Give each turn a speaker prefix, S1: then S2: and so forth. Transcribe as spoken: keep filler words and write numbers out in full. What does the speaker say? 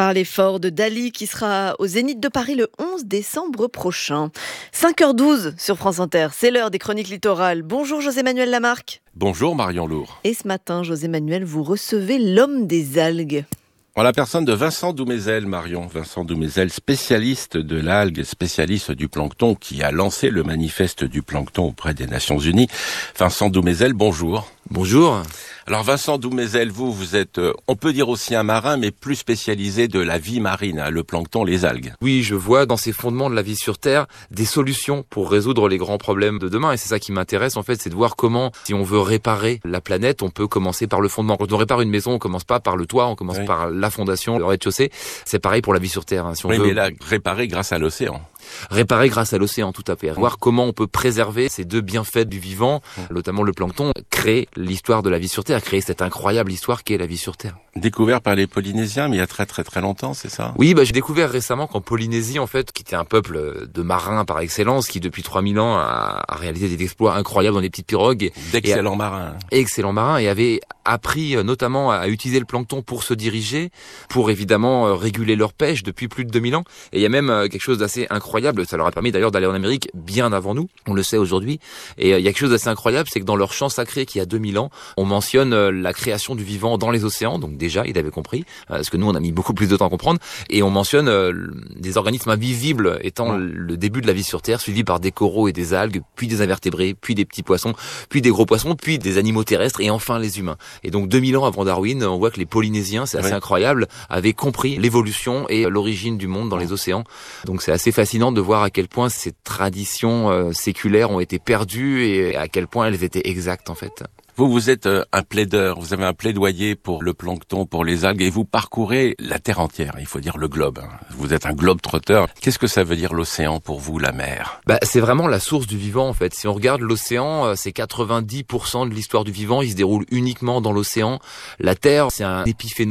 S1: parler fort de Dali qui sera au Zénith de Paris le onze décembre prochain. cinq heures douze sur France Inter, c'est l'heure des chroniques littorales. Bonjour José-Manuel Lamarque.
S2: Bonjour Marion Lourd.
S1: Et ce matin, José-Manuel, vous recevez l'homme des algues.
S2: En la personne de Vincent Doumézel, Marion. Vincent Doumézel, spécialiste de l'algue, spécialiste du plancton, qui a lancé le manifeste du plancton auprès des Nations Unies. Vincent Doumézel, bonjour.
S3: Bonjour.
S2: Alors Vincent Doumézel, vous, vous êtes, euh, on peut dire aussi un marin, mais plus spécialisé de la vie marine, hein, le plancton, les algues.
S3: Oui, je vois dans ces fondements de la vie sur Terre des solutions pour résoudre les grands problèmes de demain. Et c'est ça qui m'intéresse, en fait, c'est de voir comment, si on veut réparer la planète, on peut commencer par le fondement. Quand on répare une maison, on commence pas par le toit, on commence oui. par la fondation, le rez-de-chaussée. C'est pareil pour la vie sur Terre. Hein, si on
S2: oui,
S3: veut...
S2: mais là, réparer grâce à l'océan.
S3: Réparer grâce à l'océan, tout à fait. Mmh. Voir comment on peut préserver ces deux bienfaits du vivant, mmh. notamment le plancton, créer l'histoire de la vie sur Terre, créer cette incroyable histoire qu'est la vie sur Terre.
S2: Découvert par les Polynésiens, mais il y a très très très longtemps, c'est ça ?
S3: Oui, bah j'ai découvert récemment qu'en Polynésie, en fait, qui était un peuple de marins par excellence, qui depuis trois mille ans a, a réalisé des exploits incroyables dans des petites pirogues.
S2: D'excellents marins.
S3: Excellents marins, et avait appris notamment à utiliser le plancton pour se diriger, pour évidemment réguler leur pêche depuis plus de deux mille ans. Et il y a même quelque chose d'assez incroyable, ça leur a permis d'ailleurs d'aller en Amérique bien avant nous, on le sait aujourd'hui. Et il y a quelque chose d'assez incroyable, c'est que dans leur chant sacré qui a deux mille ans, on mentionne la création du vivant dans les océans, donc déjà, ils avaient compris, parce que nous, on a mis beaucoup plus de temps à comprendre, et on mentionne des organismes invisibles étant le début de la vie sur Terre, suivi par des coraux et des algues, puis des invertébrés, puis des petits poissons, puis des gros poissons, puis des animaux terrestres, et enfin les humains. Et donc deux mille ans avant Darwin, on voit que les Polynésiens, c'est assez oui. incroyable, avaient compris l'évolution et l'origine du monde dans les océans. Donc c'est assez fascinant de voir à quel point ces traditions euh, séculaires ont été perdues et à quel point elles étaient exactes en fait.
S2: Vous, vous êtes un plaideur, vous avez un plaidoyer pour le plancton, pour les algues, et vous parcourez la Terre entière, il faut dire le globe. Vous êtes un globe-trotteur. Qu'est-ce que ça veut dire l'océan pour vous, la mer ?
S3: Bah, c'est vraiment la source du vivant, en fait. Si on regarde l'océan, c'est quatre-vingt-dix pour cent de l'histoire du vivant, il se déroule uniquement dans l'océan. La Terre, c'est un épiphénomène